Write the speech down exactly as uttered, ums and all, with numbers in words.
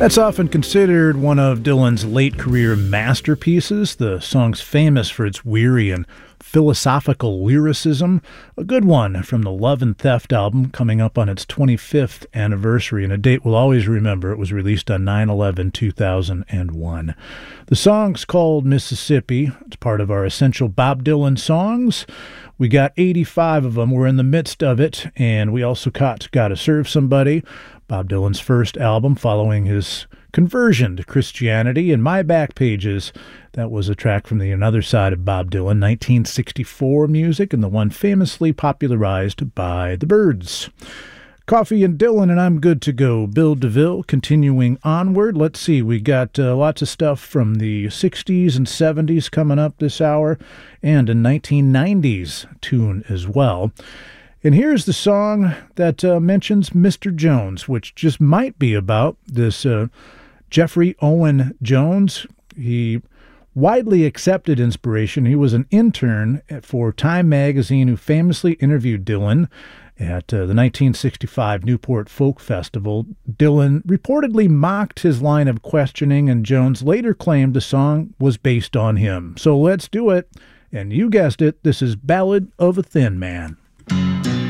That's often considered one of Dylan's late career masterpieces. The song's famous for its weary and philosophical lyricism. A good one from the Love and Theft album, coming up on its twenty-fifth anniversary, and a date we'll always remember. It was released on nine eleven two thousand one. The song's called Mississippi. It's part of our Essential Bob Dylan songs. We got eighty-five of them. We're in the midst of it, and we also caught Gotta Serve Somebody, Bob Dylan's first album following his conversion to Christianity. In my back pages, that was a track from the Another Side of Bob Dylan, nineteen sixty-four music, and the one famously popularized by the Byrds. Coffee and Dylan, and I'm good to go. Bill DeVille continuing onward. Let's see, we got uh, lots of stuff from the sixties and seventies coming up this hour, and a nineteen nineties tune as well. And here's the song that uh, mentions Mister Jones, which just might be about this uh, Jeffrey Owen Jones. He widely accepted inspiration. He was an intern for Time magazine who famously interviewed Dylan at uh, the nineteen sixty-five Newport Folk Festival. Dylan reportedly mocked his line of questioning, and Jones later claimed the song was based on him. So let's do it. And you guessed it, this is Ballad of a Thin Man.